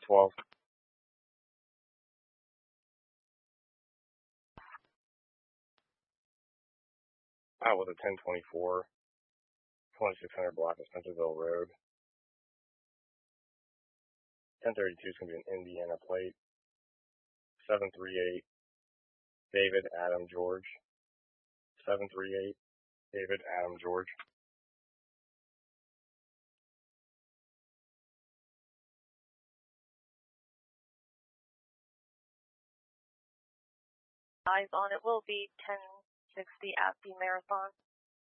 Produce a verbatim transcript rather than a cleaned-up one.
twelve. I was a ten twenty-four, twenty-six hundred block of Centerville Road. ten thirty-two is going to be an Indiana plate. seven three eight, David Adam George. seven three eight, David Adam George. Eyes on it will be ten sixty at the Marathon.